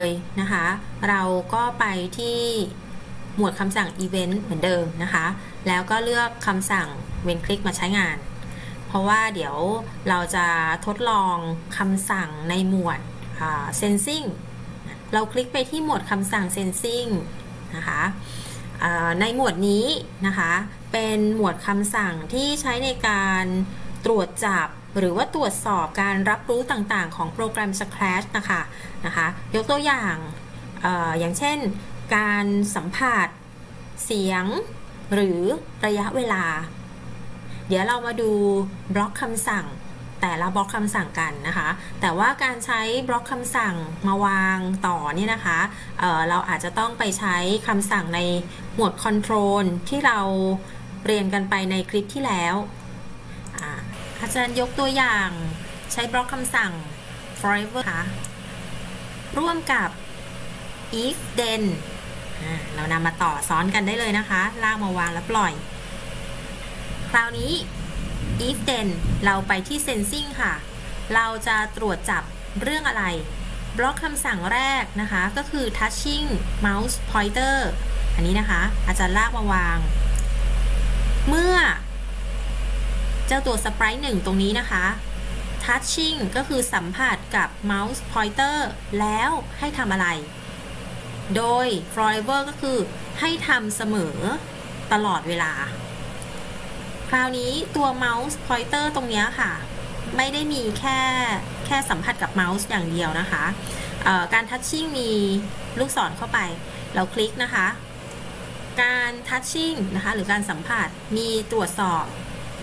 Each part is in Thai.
เลยนะคะเราก็ไปที่หมวดคำสั่ง Event เหมือนเดิมนะคะแล้วก็เลือกคำสั่งเว้นคลิกมาใช้งานเพราะว่าเดี๋ยวเราจะทดลองคำสั่งในหมวดSensing เราคลิกไปที่หมวดคำสั่ง Sensing นะคะในหมวดนี้นะคะเป็นหมวดคำสั่งที่ใช้ในการตรวจจับหรือว่าตรวจสอบการรับรู้ต่างๆของโปรแกรม Scratch นะคะยกตัวอย่างอย่างเช่นการสัมผัสเสียงหรือระยะเวลาเดี๋ยวเรามาดูบล็อกคำสั่งแต่ละบล็อกคำสั่งกันนะคะแต่ว่าการใช้บล็อกคำสั่งมาวางต่อเนี่ยนะคะเราอาจจะต้องไปใช้คำสั่งในหมวด Control ที่เราเรียนกันไปในคลิปที่แล้วอาจารย์ยกตัวอย่างใช้บล็อกคำสั่ง forever ค่ะร่วมกับ if then เรานำมาต่อซ้อนกันได้เลยนะคะลากมาวางแล้วปล่อยคราวนี้ if then เราไปที่ sensing ค่ะเราจะตรวจจับเรื่องอะไรบล็อกคำสั่งแรกนะคะก็คือ touching mouse pointer อันนี้นะคะอาจารย์ลากมาวางเมื่อเจ้าตัว sprite 1ตรงนี้นะคะ touching ก็คือสัมผัสกับ mouse pointer แล้วให้ทำอะไรโดย forever ก็คือให้ทำเสมอตลอดเวลาคราวนี้ตัว mouse pointer ตรงนี้ค่ะไม่ได้มีแค่สัมผัสกับเมาส์อย่างเดียวนะคะการ touching มีลูกศรเข้าไปเราคลิกนะคะการ touching นะคะหรือการสัมผัสมีตรวจสอบ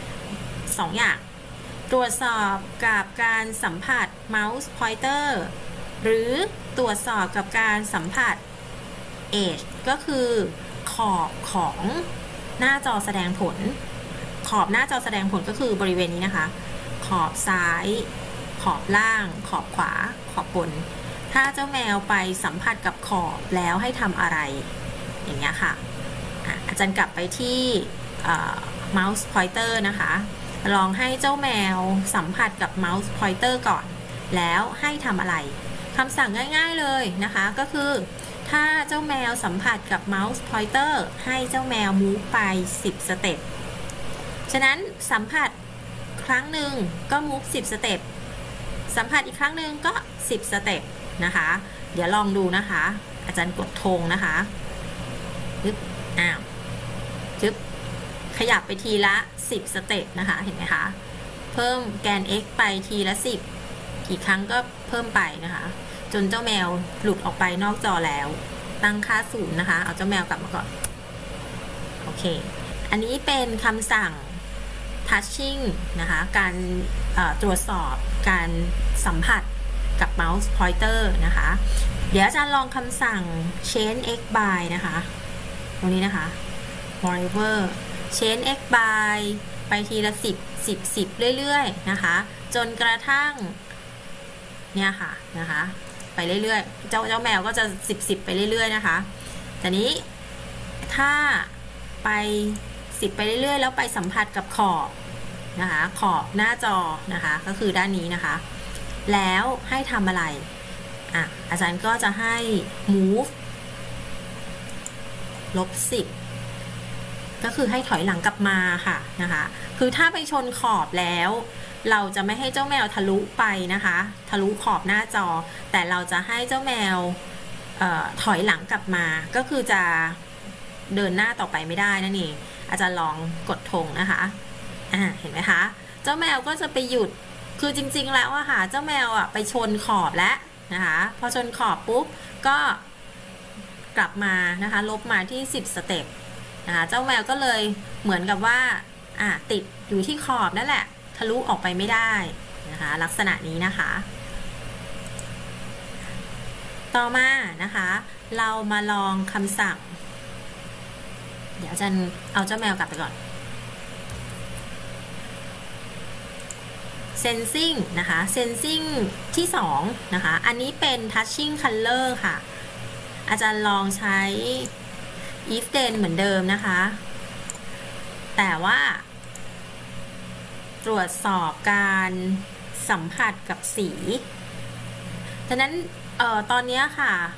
2 อย่างตรวจสอบกับการสัมผัส mouse pointer หรือตรวจสอบกับการสัมผัส edge ก็คือขอบของหน้าจอแสดงผลขอบหน้าจอแสดงผลก็คือบริเวณนี้นะคะขอบซ้ายขอบล่างขอบขวาขอบบนถ้าเจ้าแมวไปสัมผัสกับขอบแล้วให้ทำอะไรอย่างเงี้ยค่ะอาจารย์กลับไปที่ mouse pointer นะคะลองให้เจ้าแมวสัมผัสกับ mouse pointer ก่อนแล้วให้ทำอะไรคำสั่งง่ายๆเลยนะคะก็คือถ้าเจ้าแมวสัมผัสกับ mouse pointer ให้เจ้าแมว move ไป10 สเต็ปฉะนั้นสัมผัสครั้งหนึ่งก็ move 10 สเต็ปสัมผัสอีกครั้งหนึ่งก็10 สเต็ปนะคะเดี๋ยวลองดูนะคะอาจารย์กดธงนะคะจึ๊บจึ๊บขยับไปทีละ10 สเต็ปนะคะเห็นไหมคะเพิ่มแกน x ไปทีละ10กี่ครั้งก็เพิ่มไปนะคะจนเจ้าแมวหลุดออกไปนอกจอแล้วตั้งค่า0นะคะเอาเจ้าแมวกลับมาก่อนโอเคอันนี้เป็นคำสั่ง touching นะคะการตรวจสอบการสัมผัสกับ mouse pointer นะคะเดี๋ยวอาจารย์ลองคำสั่ง change x by นะคะตรงนี้นะคะ forever change x by ไปทีละ10เรื่อยๆนะคะจนกระทั่งเนี่ยค่ะนะคะไปเรื่อยๆเจ้าแมวก็จะ10ไปเรื่อยๆนะคะแต่นี้ถ้าไป10ไปเรื่อยๆแล้วไปสัมผัสกับขอบนะคะขอบหน้าจอนะคะก็คือด้านนี้นะคะแล้วให้ทำอะไรอาจารย์ก็จะให้ move -10ก็คือให้ถอยหลังกลับมาค่ะนะคะคือถ้าไปชนขอบแล้วเราจะไม่ให้เจ้าแมวทะลุไปนะคะทะลุขอบหน้าจอแต่เราจะให้เจ้าแมวถอยหลังกลับมาก็คือจะเดินหน้าต่อไปไม่ได้นั่นเองอาจารย์ลองกดธงนะคะเห็นไหมคะเจ้าแมวก็จะไปหยุดคือจริงๆแล้วอะค่ะเจ้าแมวไปชนขอบแล้วนะคะพอชนขอบปุ๊บก็กลับมานะคะลบมาที่10 สเต็ปนะคะเจ้าแมวก็เลยเหมือนกับว่าติดอยู่ที่ขอบนั่นแหละทะลุออกไปไม่ได้นะคะลักษณะนี้นะคะต่อมานะคะเรามาลองคำสั่งเดี๋ยวอาจารย์เอาเจ้าแมวกลับไปก่อน sensing นะคะ sensing ที่2นะคะอันนี้เป็น touching color ค่ะอาจารย์ลองใช้ if then เหมือนเดิมนะคะแต่ว่าตรวจสอบการสัมผัสกับสีฉะนั้นตอนเนี้ยค่ะ